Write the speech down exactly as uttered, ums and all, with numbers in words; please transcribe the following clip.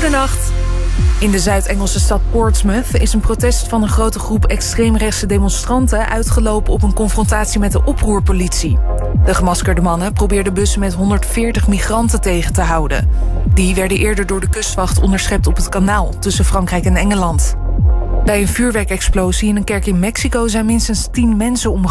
Goedenacht. In de Zuid-Engelse stad Portsmouth is een protest van een grote groep extreemrechtse demonstranten uitgelopen op een confrontatie met de oproerpolitie. De gemaskerde mannen probeerden bussen met honderdveertig migranten tegen te houden. Die werden eerder door de kustwacht onderschept op het kanaal tussen Frankrijk en Engeland. Bij een vuurwerkexplosie in een kerk in Mexico zijn minstens tien mensen omgekomen.